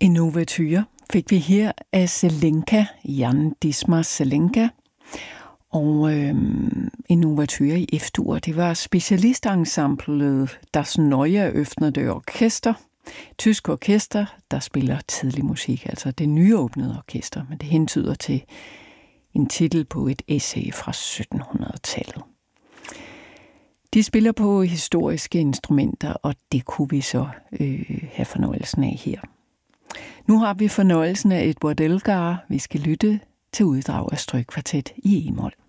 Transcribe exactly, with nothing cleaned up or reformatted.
En ouverture fik vi her af Zelenka, Jan Dismas Zelenka. Og øh, en ouverture i F-dur, det var specialistensemblet Das Neue Öffnende Orchester. Tysk orkester, der spiller tidlig musik, altså det nyåbnede orkester, men det hentyder til en titel på et essay fra sytten hundrede-tallet. De spiller på historiske instrumenter, og det kunne vi så øh, have fornøjelsen af her. Nu har vi fornøjelsen af Edward Elgar. Vi skal lytte til uddrag af strygkvartet i e-mol.